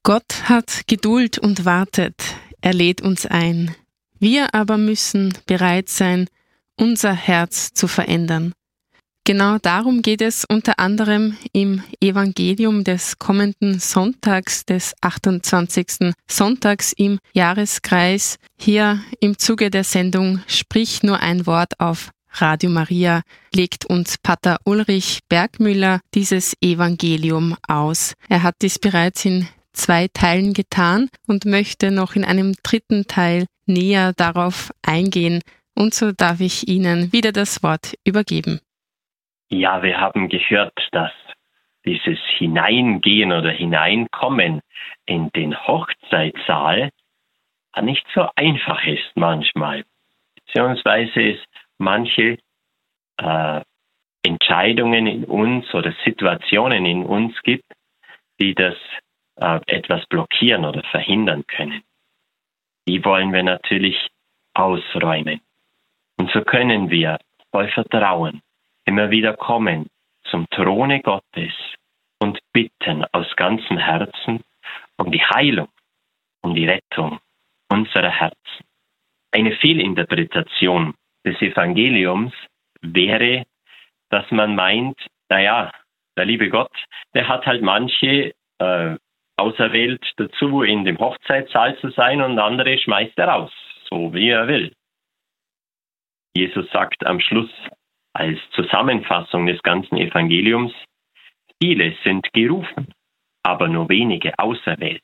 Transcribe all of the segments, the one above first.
Gott hat Geduld und wartet, er lädt uns ein. Wir aber müssen bereit sein, unser Herz zu verändern. Genau darum geht es unter anderem im Evangelium des kommenden Sonntags, des 28. Sonntags im Jahreskreis. Hier im Zuge der Sendung Sprich nur ein Wort auf Radio Maria legt uns Pater Ulrich Bergmüller dieses Evangelium aus. Er hat dies bereits in 2 Teilen getan und möchte noch in einem 3. Teil näher darauf eingehen. Und so darf ich Ihnen wieder das Wort übergeben. Ja, wir haben gehört, dass dieses Hineingehen oder Hineinkommen in den Hochzeitssaal nicht so einfach ist manchmal. Beziehungsweise es manche Entscheidungen in uns oder Situationen in uns gibt, die das etwas blockieren oder verhindern können. Die wollen wir natürlich ausräumen. Und so können wir voll Vertrauen immer wieder kommen zum Throne Gottes und bitten aus ganzem Herzen um die Heilung, um die Rettung unserer Herzen. Eine Fehlinterpretation des Evangeliums wäre, dass man meint, naja, der liebe Gott, der hat halt manche auserwählt dazu, in dem Hochzeitssaal zu sein und andere schmeißt er raus, so wie er will. Jesus sagt am Schluss als Zusammenfassung des ganzen Evangeliums, viele sind gerufen, aber nur wenige auserwählt.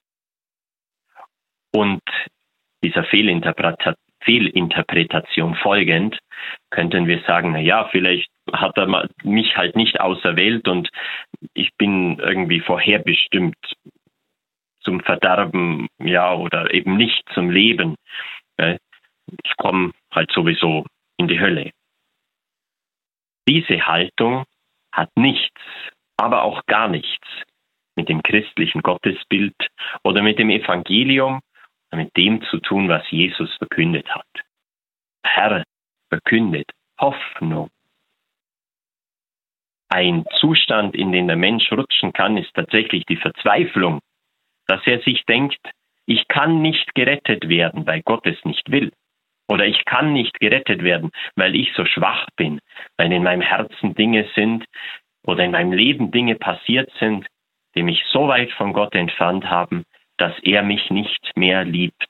Und dieser Fehlinterpretation folgend könnten wir sagen, naja, vielleicht hat er mich halt nicht auserwählt und ich bin irgendwie vorherbestimmt zum Verderben, ja, oder eben nicht zum Leben. Ich komme halt sowieso in die Hölle. Diese Haltung hat nichts, aber auch gar nichts mit dem christlichen Gottesbild oder mit dem Evangelium, mit dem zu tun, was Jesus verkündet hat. Der Herr verkündet Hoffnung. Ein Zustand, in den der Mensch rutschen kann, ist tatsächlich die Verzweiflung, dass er sich denkt, ich kann nicht gerettet werden, weil Gott es nicht will. Oder ich kann nicht gerettet werden, weil ich so schwach bin, weil in meinem Herzen Dinge sind oder in meinem Leben Dinge passiert sind, die mich so weit von Gott entfernt haben, dass er mich nicht mehr liebt.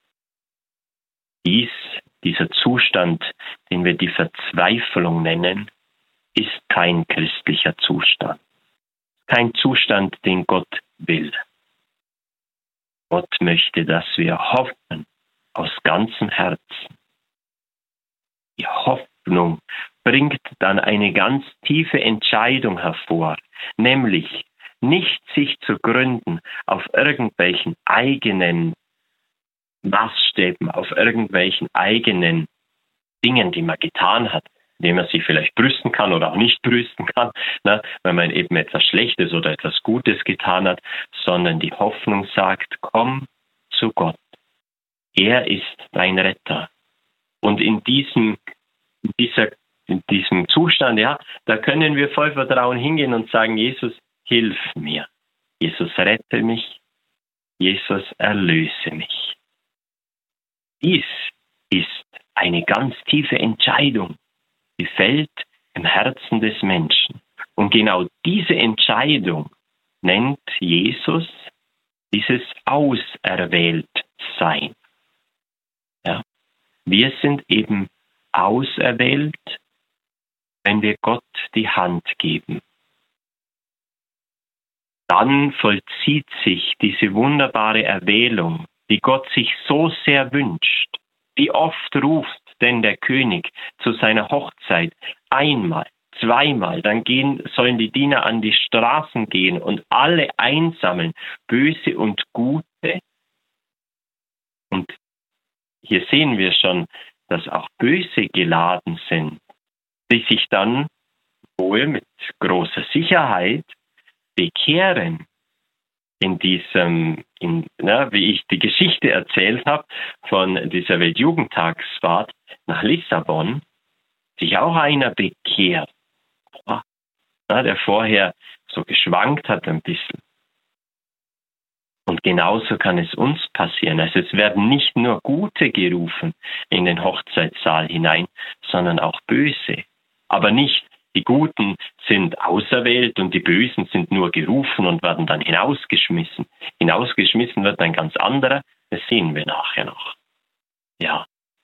Dieser Zustand, den wir die Verzweiflung nennen, ist kein christlicher Zustand. Kein Zustand, den Gott will. Gott möchte, dass wir hoffen aus ganzem Herzen. Die Hoffnung bringt dann eine ganz tiefe Entscheidung hervor, nämlich nicht sich zu gründen auf irgendwelchen eigenen Maßstäben, auf irgendwelchen eigenen Dingen, die man getan hat, indem man sich vielleicht brüsten kann oder auch nicht brüsten kann, wenn man eben etwas Schlechtes oder etwas Gutes getan hat, sondern die Hoffnung sagt, komm zu Gott. Er ist dein Retter. Und in diesem Zustand, ja, da können wir voll Vertrauen hingehen und sagen, Jesus, hilf mir. Jesus, rette mich. Jesus, erlöse mich. Dies ist eine ganz tiefe Entscheidung, die fällt im Herzen des Menschen. Und genau diese Entscheidung nennt Jesus dieses Auserwähltsein. Ja. Wir sind eben auserwählt, wenn wir Gott die Hand geben. Dann vollzieht sich diese wunderbare Erwählung, die Gott sich so sehr wünscht. Wie oft ruft denn der König zu seiner Hochzeit? Einmal, zweimal, dann sollen die Diener an die Straßen gehen und alle einsammeln, Böse und Gute. Und hier sehen wir schon, dass auch Böse geladen sind, die sich dann wohl mit großer Sicherheit bekehren wie ich die Geschichte erzählt habe von dieser Weltjugendtagsfahrt nach Lissabon, sich auch einer bekehrt, der vorher so geschwankt hat ein bisschen. Und genauso kann es uns passieren. Also es werden nicht nur Gute gerufen in den Hochzeitssaal hinein, sondern auch Böse. Aber nicht, die Guten sind auserwählt und die Bösen sind nur gerufen und werden dann hinausgeschmissen. Hinausgeschmissen wird ein ganz anderer, das sehen wir nachher noch. Ja.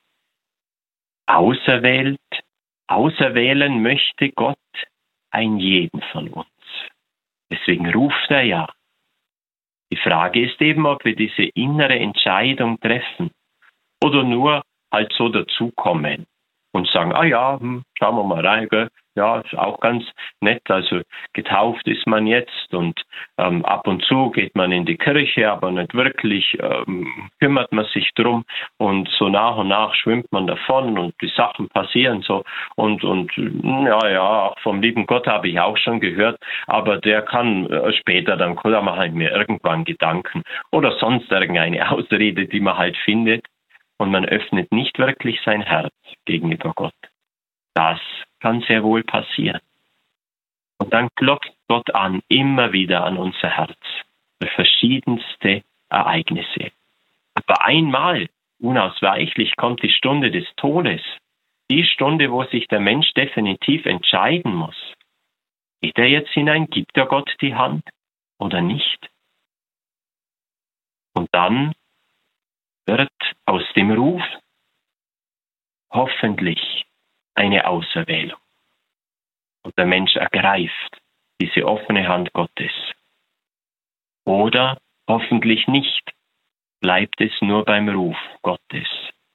Auserwählen möchte Gott einen jeden von uns. Deswegen ruft er ja. Die Frage ist eben, ob wir diese innere Entscheidung treffen oder nur halt so dazukommen und sagen, schauen wir mal rein, gell? Ja, ist auch ganz nett, also getauft ist man jetzt und ab und zu geht man in die Kirche, aber nicht wirklich kümmert man sich drum und so nach und nach schwimmt man davon und die Sachen passieren so und auch vom lieben Gott habe ich auch schon gehört, aber der kann später, dann mache ich mir irgendwann Gedanken oder sonst irgendeine Ausrede, die man halt findet und man öffnet nicht wirklich sein Herz gegenüber Gott. Das kann sehr wohl passieren. Und dann klopft Gott an, immer wieder an unser Herz, für verschiedenste Ereignisse. Aber einmal, unausweichlich, kommt die Stunde des Todes, die Stunde, wo sich der Mensch definitiv entscheiden muss. Geht er jetzt hinein, gibt er Gott die Hand oder nicht? Und dann wird aus dem Ruf hoffentlich eine Auserwählung. Und der Mensch ergreift diese offene Hand Gottes. Oder hoffentlich nicht, bleibt es nur beim Ruf Gottes,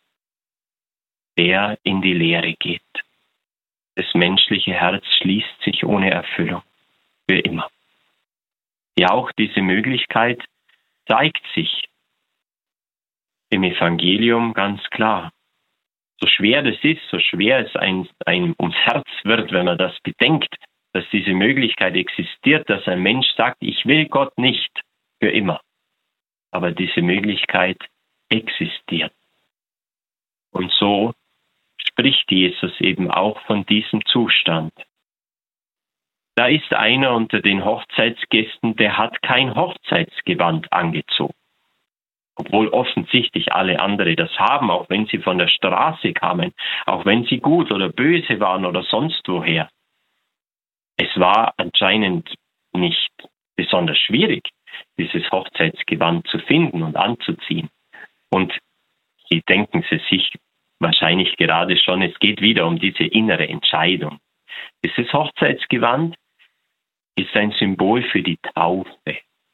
der in die Leere geht. Das menschliche Herz schließt sich ohne Erfüllung für immer. Ja, auch diese Möglichkeit zeigt sich im Evangelium ganz klar. So schwer das ist, so schwer es einem ums Herz wird, wenn man das bedenkt, dass diese Möglichkeit existiert, dass ein Mensch sagt, ich will Gott nicht für immer. Aber diese Möglichkeit existiert. Und so spricht Jesus eben auch von diesem Zustand. Da ist einer unter den Hochzeitsgästen, der hat kein Hochzeitsgewand angezogen. Obwohl offensichtlich alle andere das haben, auch wenn sie von der Straße kamen, auch wenn sie gut oder böse waren oder sonst woher. Es war anscheinend nicht besonders schwierig, dieses Hochzeitsgewand zu finden und anzuziehen. Und sie denken sie sich wahrscheinlich gerade schon, es geht wieder um diese innere Entscheidung. Dieses Hochzeitsgewand ist ein Symbol für die Taufe.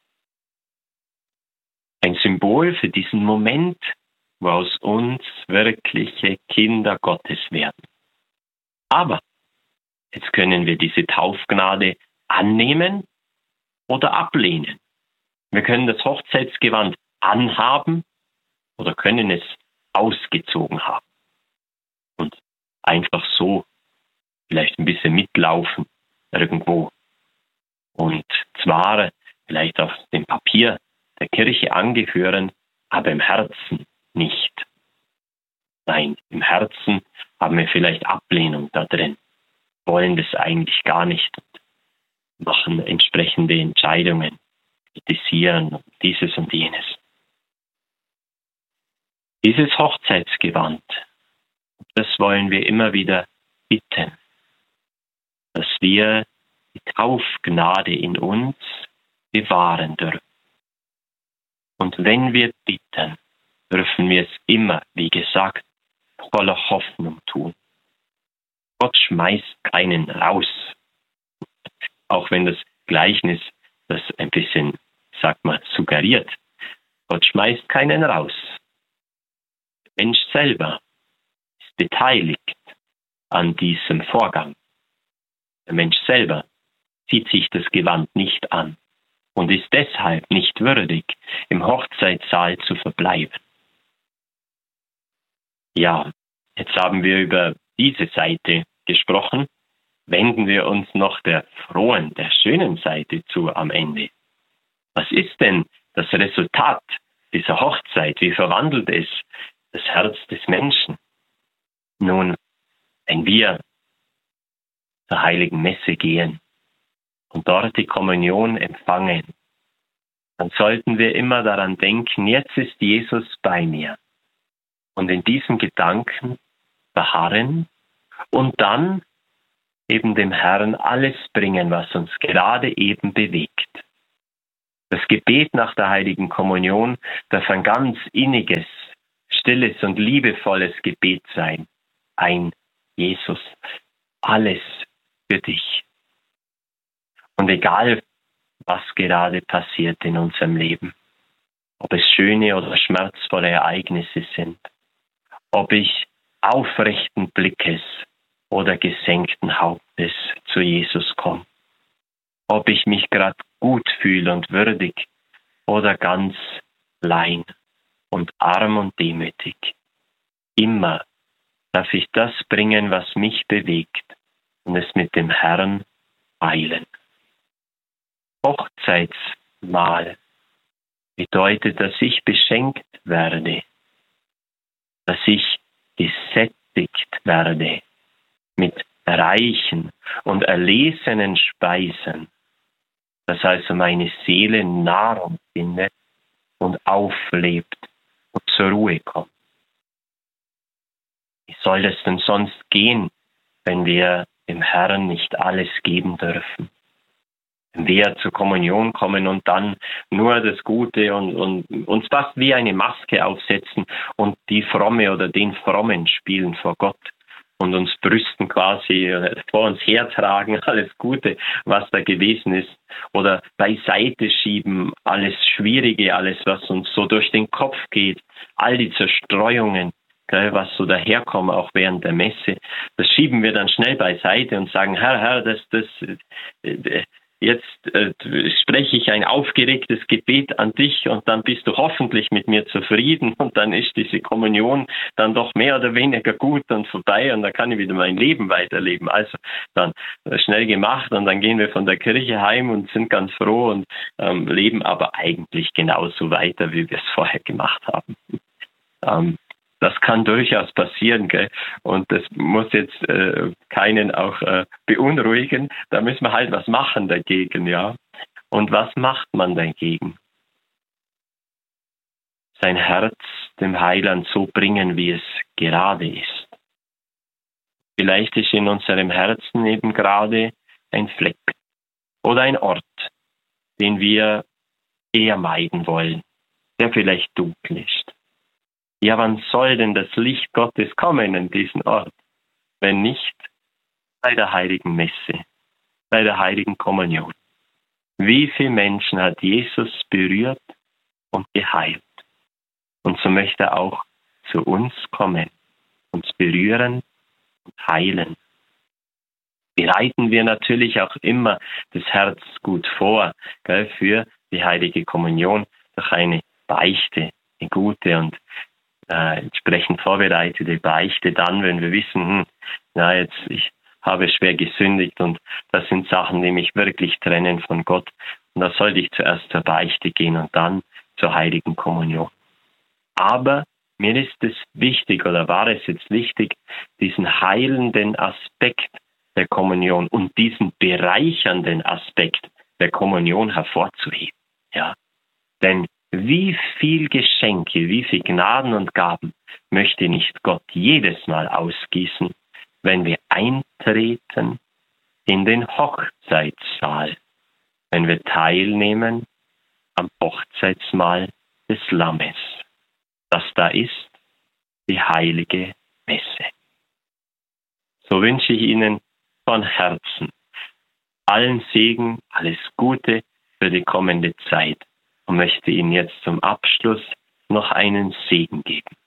Ein Symbol für diesen Moment, wo aus uns wirkliche Kinder Gottes werden. Aber jetzt können wir diese Taufgnade annehmen oder ablehnen. Wir können das Hochzeitsgewand anhaben oder können es ausgezogen haben. Und einfach so vielleicht ein bisschen mitlaufen irgendwo. Und zwar vielleicht auf dem Papier der Kirche angehören, aber im Herzen nicht. Nein, im Herzen haben wir vielleicht Ablehnung da drin, wollen das eigentlich gar nicht, machen entsprechende Entscheidungen, kritisieren dieses und jenes. Dieses Hochzeitsgewand, das wollen wir immer wieder bitten, dass wir die Taufgnade in uns bewahren dürfen. Und wenn wir bitten, dürfen wir es immer, wie gesagt, voller Hoffnung tun. Gott schmeißt keinen raus. Auch wenn das Gleichnis das ein bisschen, suggeriert. Gott schmeißt keinen raus. Der Mensch selber ist beteiligt an diesem Vorgang. Der Mensch selber zieht sich das Gewand nicht an und ist deshalb nicht würdig, im Hochzeitssaal zu verbleiben. Ja, jetzt haben wir über diese Seite gesprochen. Wenden wir uns noch der frohen, der schönen Seite zu am Ende. Was ist denn das Resultat dieser Hochzeit? Wie verwandelt es das Herz des Menschen? Nun, wenn wir zur heiligen Messe gehen und dort die Kommunion empfangen, dann sollten wir immer daran denken, jetzt ist Jesus bei mir. Und in diesem Gedanken beharren und dann eben dem Herrn alles bringen, was uns gerade eben bewegt. Das Gebet nach der Heiligen Kommunion darf ein ganz inniges, stilles und liebevolles Gebet sein. Ein Jesus, alles für dich. Und egal, was gerade passiert in unserem Leben, ob es schöne oder schmerzvolle Ereignisse sind, ob ich aufrechten Blickes oder gesenkten Hauptes zu Jesus komme, ob ich mich gerade gut fühle und würdig oder ganz klein und arm und demütig. Immer darf ich das bringen, was mich bewegt und es mit dem Herrn teilen. Hochzeitsmahl bedeutet, dass ich beschenkt werde, dass ich gesättigt werde mit reichen und erlesenen Speisen, dass also meine Seele Nahrung findet und auflebt und zur Ruhe kommt. Wie soll das denn sonst gehen, wenn wir dem Herrn nicht alles geben dürfen? Wenn wir zur Kommunion kommen und dann nur das Gute und uns fast wie eine Maske aufsetzen und die Fromme oder den Frommen spielen vor Gott und uns brüsten quasi, vor uns hertragen, alles Gute, was da gewesen ist, oder beiseite schieben, alles Schwierige, alles, was uns so durch den Kopf geht, all die Zerstreuungen, was so daherkommt, auch während der Messe, das schieben wir dann schnell beiseite und sagen, Herr, jetzt spreche ich ein aufgeregtes Gebet an dich und dann bist du hoffentlich mit mir zufrieden und dann ist diese Kommunion dann doch mehr oder weniger gut und vorbei und dann kann ich wieder mein Leben weiterleben. Also dann schnell gemacht und dann gehen wir von der Kirche heim und sind ganz froh und leben aber eigentlich genauso weiter, wie wir es vorher gemacht haben. Das kann durchaus passieren, gell? Und das muss jetzt keinen auch beunruhigen. Da müssen wir halt was machen dagegen, ja. Und was macht man dagegen? Sein Herz dem Heiland so bringen, wie es gerade ist. Vielleicht ist in unserem Herzen eben gerade ein Fleck oder ein Ort, den wir eher meiden wollen, der vielleicht dunkel ist. Ja, wann soll denn das Licht Gottes kommen in diesen Ort, wenn nicht bei der heiligen Messe, bei der heiligen Kommunion? Wie viele Menschen hat Jesus berührt und geheilt? Und so möchte er auch zu uns kommen, uns berühren und heilen. Bereiten wir natürlich auch immer das Herz gut vor, für die heilige Kommunion durch eine Beichte, eine gute und entsprechend vorbereitete Beichte dann, wenn wir wissen, ich habe schwer gesündigt und das sind Sachen, die mich wirklich trennen von Gott. Und da sollte ich zuerst zur Beichte gehen und dann zur heiligen Kommunion. Aber mir ist es wichtig, oder war es jetzt wichtig, diesen heilenden Aspekt der Kommunion und diesen bereichernden Aspekt der Kommunion hervorzuheben. Ja? Denn wie viel Geschenke, wie viel Gnaden und Gaben möchte nicht Gott jedes Mal ausgießen, wenn wir eintreten in den Hochzeitssaal, wenn wir teilnehmen am Hochzeitsmahl des Lammes. Das da ist die heilige Messe. So wünsche ich Ihnen von Herzen allen Segen, alles Gute für die kommende Zeit. Und möchte Ihnen jetzt zum Abschluss noch einen Segen geben.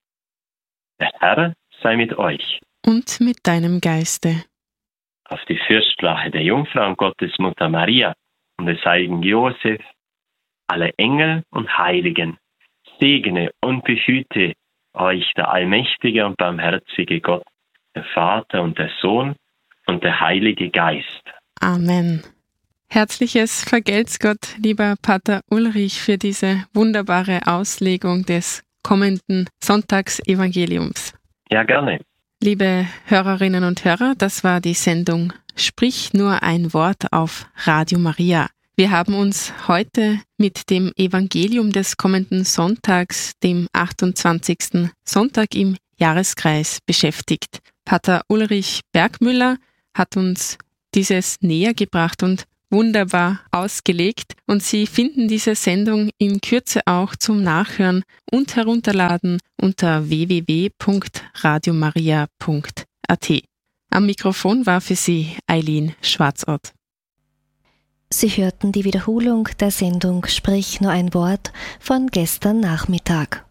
Der Herr sei mit euch. Und mit deinem Geiste. Auf die Fürsprache der Jungfrau und Gottesmutter Maria und des heiligen Josef, alle Engel und Heiligen, segne und behüte euch der allmächtige und barmherzige Gott, der Vater und der Sohn und der Heilige Geist. Amen. Herzliches Vergelt's Gott, lieber Pater Ulrich, für diese wunderbare Auslegung des kommenden Sonntagsevangeliums. Ja, gerne. Liebe Hörerinnen und Hörer, das war die Sendung Sprich nur ein Wort auf Radio Maria. Wir haben uns heute mit dem Evangelium des kommenden Sonntags, dem 28. Sonntag im Jahreskreis, beschäftigt. Pater Ulrich Bergmüller hat uns dieses näher gebracht und wunderbar ausgelegt. Und Sie finden diese Sendung in Kürze auch zum Nachhören und Herunterladen unter www.radiomaria.at. Am Mikrofon war für Sie Eileen Schwarzort. Sie hörten die Wiederholung der Sendung Sprich nur ein Wort von gestern Nachmittag.